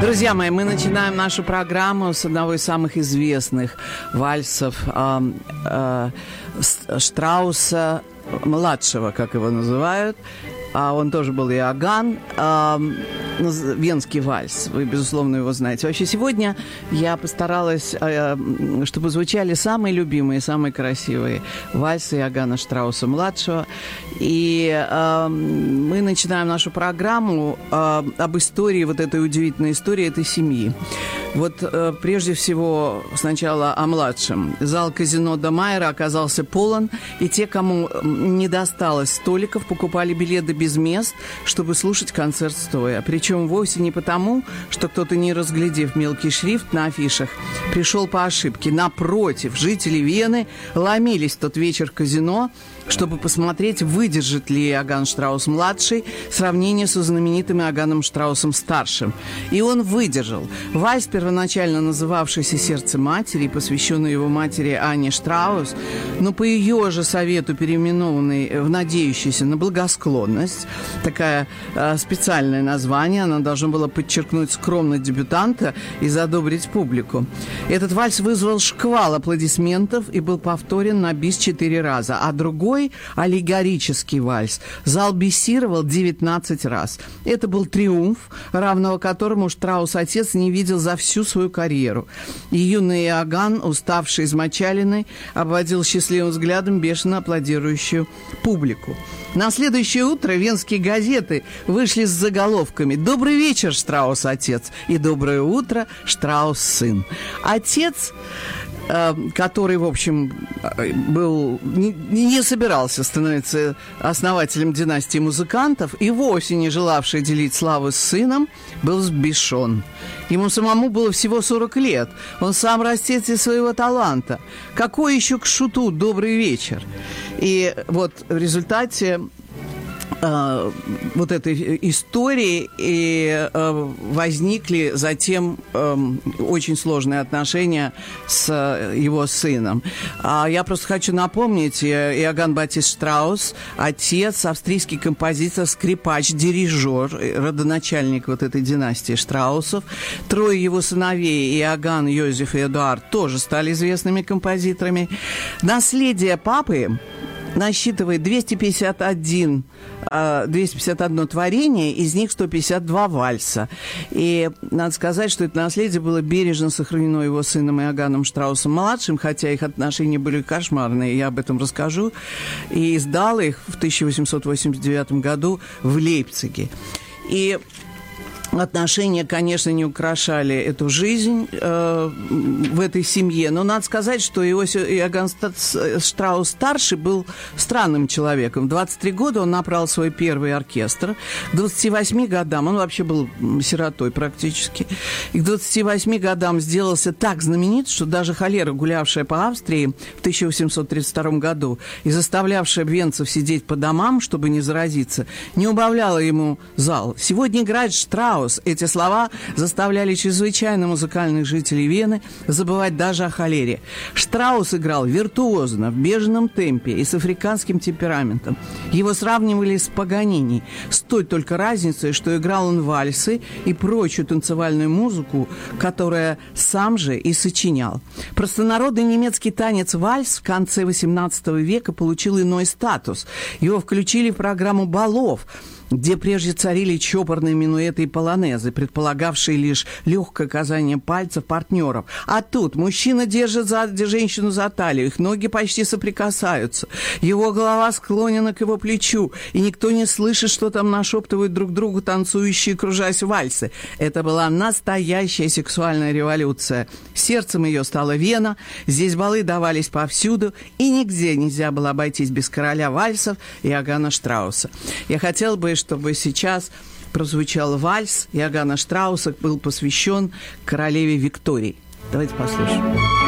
Друзья мои, мы начинаем нашу программу с одного из самых известных вальсов Штрауса-младшего, как его называют. Он тоже был Иоганн. Венский вальс. Вы, безусловно, его знаете. Вообще, сегодня я постаралась, чтобы звучали самые любимые, самые красивые вальсы Иоганна Штрауса-младшего. И мы начинаем нашу программу об истории, вот этой удивительной истории этой семьи. Вот прежде всего сначала о младшем. Зал казино де Майера оказался полон, и те, кому не досталось столиков, покупали билеты без мест, чтобы слушать концерт стоя. Причем вовсе не потому, что кто-то, не разглядев мелкий шрифт на афишах, пришел по ошибке. Напротив, жители Вены ломились в тот вечер в казино, чтобы посмотреть, выдержит ли Иоганн Штраус-младший сравнение со знаменитым Иоганном Штраусом-старшим. И он выдержал. Вальс, первоначально называвшийся «Сердце матери», посвященный его матери Анне Штраус, но по ее же совету переименованный в «Надеющийся на благосклонность», такое специальное название, оно должно было подчеркнуть скромность дебютанта и задобрить публику. Этот вальс вызвал шквал аплодисментов и был повторен на бис 4 раза, а другой аллегорический вальс зал бисировал 19 раз. Это был триумф, равного которому Штраус-отец не видел за всю свою карьеру. И юный Иоганн, уставший, измочаленный, обводил счастливым взглядом бешено аплодирующую публику. На следующее утро венские газеты вышли с заголовками «Добрый вечер, Штраус-отец» и «Доброе утро, Штраус-сын». Отец, который, в общем, не собирался становиться основателем династии музыкантов и вовсе не желавший делить славу с сыном, был взбешен. Ему самому было всего 40 лет. Он сам растет из своего таланта. Какой еще к шуту добрый вечер? И вот в результате вот этой истории и возникли затем очень сложные отношения с его сыном. Я просто хочу напомнить, Иоганн Батист Штраус, отец, австрийский композитор, скрипач, дирижер, родоначальник вот этой династии Штраусов. Трое его сыновей, Иоганн, Йозеф и Эдуард, тоже стали известными композиторами. Наследие папы насчитывает 251 творение, из них 152 вальса. И надо сказать, что это наследие было бережно сохранено его сыном Иоганном Штраусом-младшим, хотя их отношения были кошмарные, я об этом расскажу. И издал их в 1889 году в Лейпциге. И отношения, конечно, не украшали эту жизнь в этой семье, но надо сказать, что Иоганн Штраус-старший был странным человеком. В 23 года он набрал свой первый оркестр. К 28 годам, он вообще был сиротой практически, и к 28 годам сделался так знаменит, что даже холера, гулявшая по Австрии в 1832 году и заставлявшая венцев сидеть по домам, чтобы не заразиться, не убавляла ему зал. Сегодня играет Штраус. Эти слова заставляли чрезвычайно музыкальных жителей Вены забывать даже о холере. Штраус играл виртуозно, в бешеном темпе и с африканским темпераментом. Его сравнивали с Паганини, с той только разницей, что играл он вальсы и прочую танцевальную музыку, которая сам же и сочинял. Простонародный немецкий танец вальс в конце XVIII века получил иной статус. Его включили в программу балов, где прежде царили чопорные минуэты и полонезы, предполагавшие лишь легкое касание пальцев партнеров. А тут мужчина держит женщину за талию, их ноги почти соприкасаются, его голова склонена к его плечу, и никто не слышит, что там нашептывают друг другу танцующие, кружась вальсы. Это была настоящая сексуальная революция. Сердцем ее стала Вена, здесь балы давались повсюду, и нигде нельзя было обойтись без короля вальсов Иоганна Штрауса. Я хотела бы, чтобы сейчас прозвучал вальс Иоганна Штрауса, был посвящен королеве Виктории. Давайте послушаем.